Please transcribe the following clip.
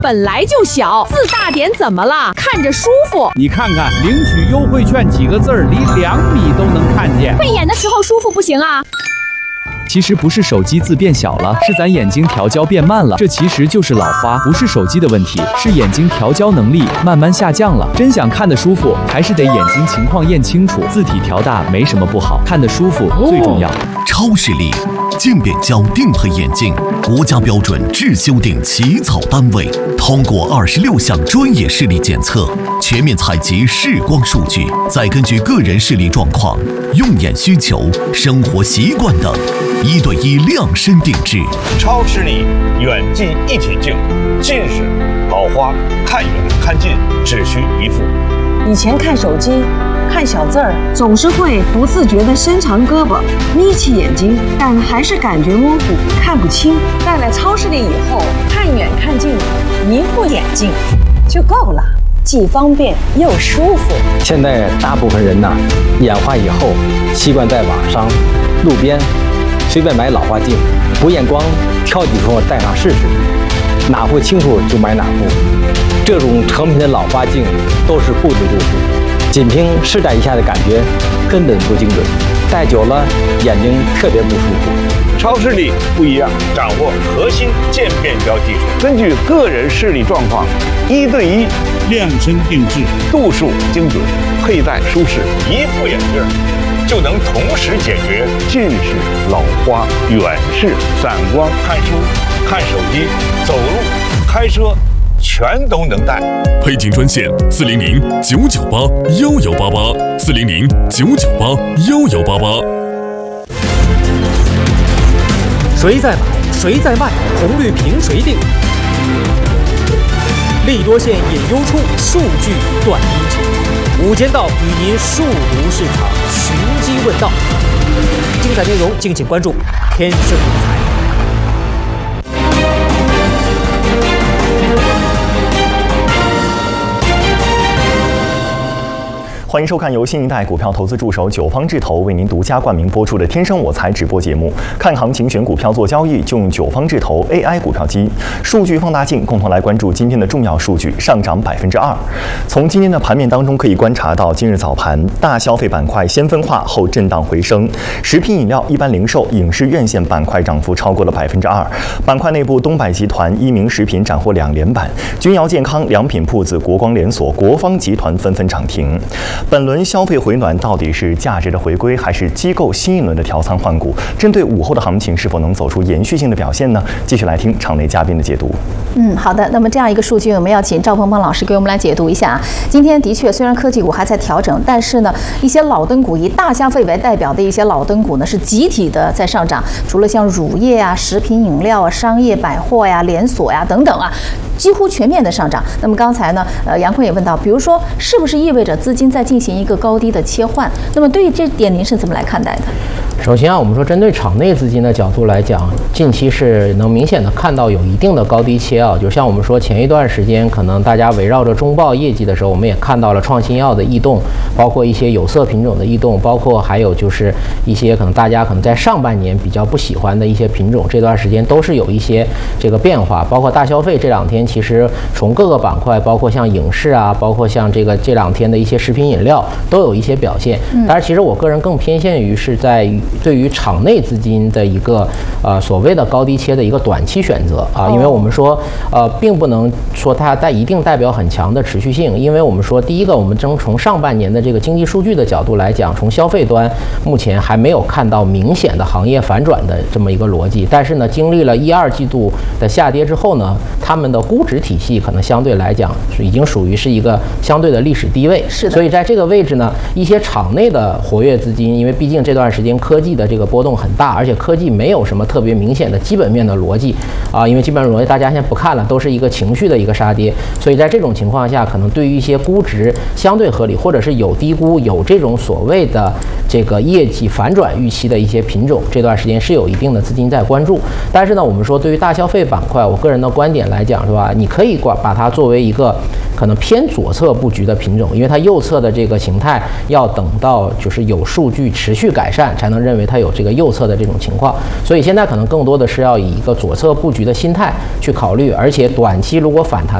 本来就小，字大点怎么了？看着舒服。 你看看领取优惠券几个字儿，离2米都能看见。 慧眼的时候舒服不行啊。 其实不是手机字变小了，是咱眼睛调焦变慢了。这其实就是老花，不是手机的问题，是眼睛调焦能力慢慢下降了。真想看得舒服，还是得眼睛情况验清楚，字体调大没什么不好，看得舒服最重要。 超视力渐变焦定配眼镜，国家标准质修订起草单位，通过26项专业视力检测，全面采集视光数据，再根据个人视力状况、用眼需求、生活习惯等，1对1量身定制。 超视力远近一体镜，近视、老花看远看近只需一副。 以前看手机看小字儿，总是会不自觉地伸长胳膊，眯起眼睛，但还是感觉模糊，看不清。戴了超视力以后，看远看近，一副眼镜就够了，既方便又舒服。 现在大部分人眼花以后，习惯在网上、路边随便买老花镜，不验光，挑几副戴上试试，哪副清楚就买哪副。这种成品的老花镜都是布制度数，仅凭试戴一下的感觉根本不精准，戴久了眼睛特别不舒服。 超视力不一样，掌握核心渐变焦技术，根据个人视力状况，1对1 量身定制， 度数精准，佩戴舒适，一副眼镜就能同时解决近视、老花、远视、散光、看书、看手机、走路、开车，全都能戴。 配镜专线400-998-1188，400-998-1188。 谁在买，谁在卖，红绿凭谁定？利多线引优出，数据断阴晴。午间道与您速读市场，寻机问道。精彩内容敬请关注天生理财。 欢迎收看由新一代股票投资助手九方智投为您独家冠名播出的《天生我材》直播节目。看行情选股票做交易，就用九方智投 AI 股票机。数据放大镜，共同来关注今天的重要数据，上涨2%。从今天的盘面当中可以观察到，今日早盘大消费板块先分化后震荡回升，食品饮料、一般零售、影视院线板块涨幅超过了2%。板块内部，东百集团、一鸣食品斩获2连板，君瑶健康、良品铺子、国光连锁、国芳集团纷纷涨停。本轮消费回暖到底是价值的回归，还是机构新一轮的调仓换股？针对午后的行情，是否能走出延续性的表现呢？继续来听场内嘉宾的解读。 好的。那么这样一个数据，我们要请赵鹏鹏老师给我们来解读一下。今天的确，虽然科技股还在调整，但是呢，一些老灯股以大消费为代表的一些老灯股呢，是集体的在上涨。除了像乳业啊、食品饮料啊、商业百货呀、连锁呀等等啊，几乎全面的上涨。那么刚才呢，杨坤也问到，比如说是不是意味着资金在进行一个高低的切换？那么对于这点，您是怎么来看待的？ 首先我们说针对场内资金的角度来讲，近期是能明显的看到有一定的高低切就像我们说前一段时间，可能大家围绕着中报业绩的时候，我们也看到了创新药的异动，包括一些有色品种的异动，包括还有就是一些可能大家可能在上半年比较不喜欢的一些品种，这段时间都是有一些这个变化。包括大消费这2天，其实从各个板块，包括像影视啊，包括像这2天的一些食品饮料，都有一些表现。当然，其实我个人更偏向于是在对于场内资金的一个所谓的高低切的一个短期选择因为我们说并不能说它一定代表很强的持续性，因为我们说第一个，我们从上半年的这个经济数据的角度来讲，从消费端目前还没有看到明显的行业反转的这么一个逻辑，但是呢，经历了1、2季度的下跌之后呢，他们的估值体系可能相对来讲已经属于是一个相对的历史低位， 是的。 所以在这个位置呢，一些场内的活跃资金，因为毕竟这段时间科技的这个波动很大，而且科技没有什么特别明显的基本面的逻辑因为基本面逻辑大家现在不看了，都是一个情绪的一个杀跌，所以在这种情况下，可能对于一些估值相对合理，或者是有低估、有这种所谓的这个业绩反转预期的一些品种，这段时间是有一定的资金在关注。但是呢，我们说对于大消费板块，我个人的观点来讲是吧， 话，你可以把它作为一个可能偏左侧布局的品种，因为它右侧的这个形态要等到就是有数据持续改善，才能认为它有这个右侧的这种情况。所以现在可能更多的是要以一个左侧布局的心态去考虑，而且短期如果反弹